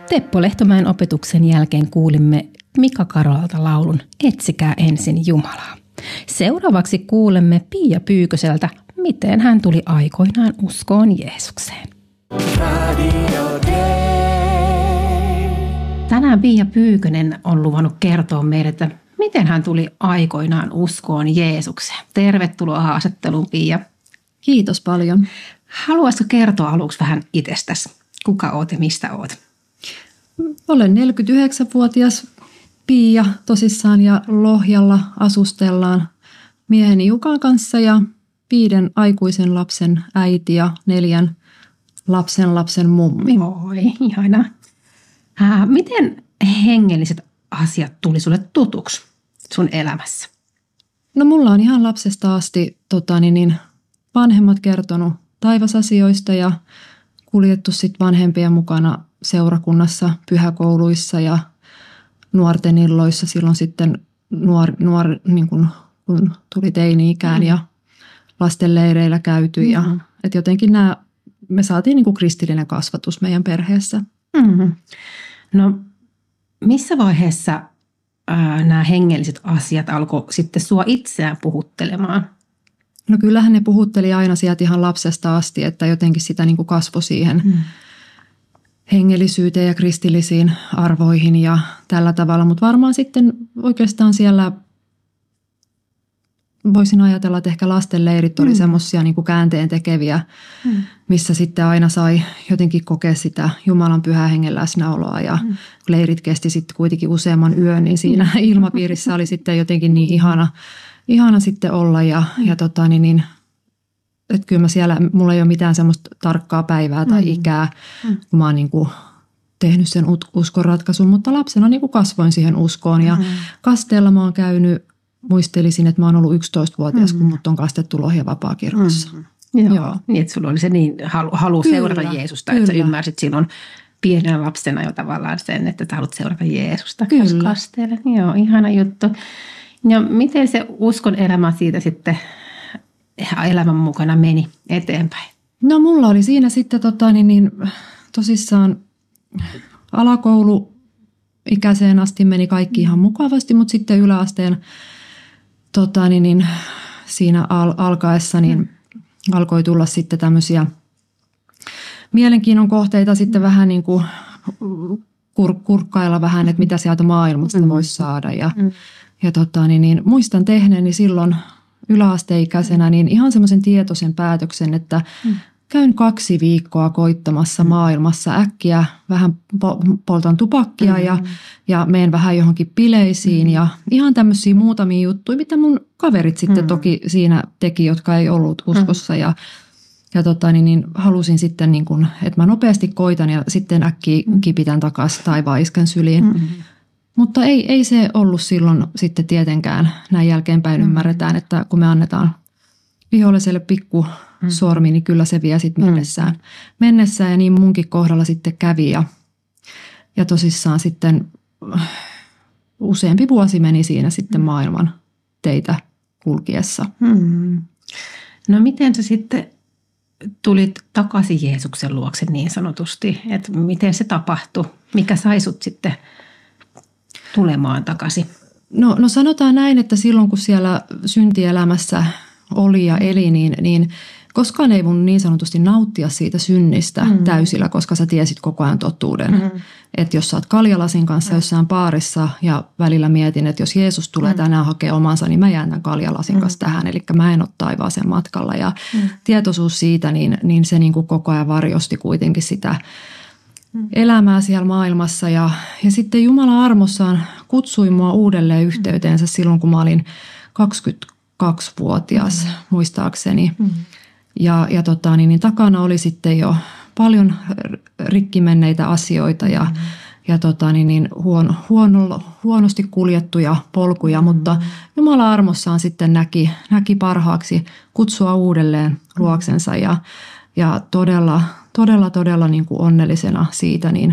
Teppo Lehtomäen opetuksen jälkeen kuulimme Mika Karolalta laulun Etsikää ensin Jumalaa. Seuraavaksi kuulemme Pia Pyyköseltä, miten hän tuli aikoinaan uskoon Jeesukseen. Tänään Pia Pyykönen on luvannut kertoa meille, että miten hän tuli aikoinaan uskoon Jeesukseen. Tervetuloa haastatteluun, Pia. Kiitos paljon. Haluaisitko kertoa aluksi vähän itsestäsi? Kuka oot ja mistä oot? Olen 49-vuotias Pia tosissaan ja Lohjalla asustellaan mieheni Jukan kanssa ja 5 aikuisen lapsen äiti ja 4 lapsen mummi. Oi, ihanaa. Miten hengelliset asiat tuli sulle tutuksi sun elämässä? No mulla on ihan lapsesta asti vanhemmat kertonut taivasasioista ja kuljettu sitten vanhempien mukana seurakunnassa, pyhäkouluissa ja nuorten illoissa silloin sitten niin kun tuli teini-ikään ja lastenleireillä käyty. Ja, et jotenkin me saatiin niin kuin kristillinen kasvatus meidän perheessä. Mm-hmm. No missä vaiheessa nämä hengelliset asiat alkoi sitten sua itseään puhuttelemaan? No kyllähän ne puhutteli aina sieltä ihan lapsesta asti, että jotenkin sitä niin kuin kasvoi siihen hengellisyyteen ja kristillisiin arvoihin ja tällä tavalla. Mutta varmaan sitten oikeastaan siellä voisin ajatella, että ehkä lastenleirit oli semmoisia niin kuin käänteen tekeviä, missä sitten aina sai jotenkin kokea sitä Jumalan pyhää hengen läsnäoloa. Ja leirit kesti sitten kuitenkin useamman yön, niin siinä ilmapiirissä oli sitten jotenkin niin ihana sitten olla. Että kyllä mulla ei ole mitään semmoista tarkkaa päivää tai ikää, kun mä oon niin kuin tehnyt sen uskonratkaisun, mutta lapsena niin kuin kasvoin siihen uskoon ja kasteella mä oon käynyt, muistelisin, että mä oon ollut 11-vuotias, kun mut on kastettu Lohjan vapaakirkossa. Joo. Niin, että sulla oli se niin halu seurata Jeesusta, että sä ymmärsit silloin pienenä lapsena jo tavallaan sen, että sä haluat seurata Jeesusta. Kyllä. Kasteella. Joo, ihana juttu. Ja miten se uskon elämä siitä sitten elämän mukana meni eteenpäin? No mulla oli siinä sitten tosissaan alakouluikäiseen asti meni kaikki ihan mukavasti, mutta sitten yläasteen siinä alkaessa niin alkoi tulla sitten tämmöisiä mielenkiinnon kohteita sitten vähän niin kuin kurkkailla vähän, että mitä sieltä maailmasta voisi saada. Muistan tehneeni silloin yläasteikäisenä niin ihan semmoisen tietoisen päätöksen, että käyn 2 viikkoa koittamassa maailmassa äkkiä, vähän poltan tupakkia ja menen vähän johonkin bileisiin ja ihan tämmöisiä muutamia juttuja, mitä mun kaverit sitten toki siinä teki, jotka ei ollut uskossa ja halusin sitten, niin kun, että mä nopeasti koitan ja sitten äkkiä kipitän takaisin taivaan iskän syliin. Mutta ei se ollut silloin sitten tietenkään, näin jälkeenpäin ymmärretään, että kun me annetaan viholliselle pikku sormi, niin kyllä se vie sitten mennessään ja niin munkin kohdalla sitten kävi ja tosissaan sitten useampi vuosi meni siinä sitten maailman teitä kulkiessa. No miten sä sitten tulit takaisin Jeesuksen luokse niin sanotusti, että miten se tapahtui, mikä sai sut sitten tulemaan takaisin? No sanotaan näin, että silloin kun siellä syntielämässä oli ja eli, niin koskaan ei voinut niin sanotusti nauttia siitä synnistä täysillä, koska sä tiesit koko ajan totuuden. Että jos sä oot kaljalasin kanssa jossain baarissa ja välillä mietin, että jos Jeesus tulee tänään hakea omansa, niin mä jään tämän kaljalasin kanssa tähän. Eli mä en ole taivaaseen matkalla. Ja tietoisuus siitä, niin se niin kuin koko ajan varjosti kuitenkin sitä elämää siellä maailmassa. Ja sitten Jumala armossaan kutsui mua uudelleen yhteyteensä silloin, kun mä olin 22-vuotias muistaakseni. Ja takana oli sitten jo paljon rikki menneitä asioita ja huonosti kuljettuja polkuja, mutta Jumala armossaan sitten näki parhaaksi kutsua uudelleen luoksensa ja todella niin kuin onnellisena siitä niin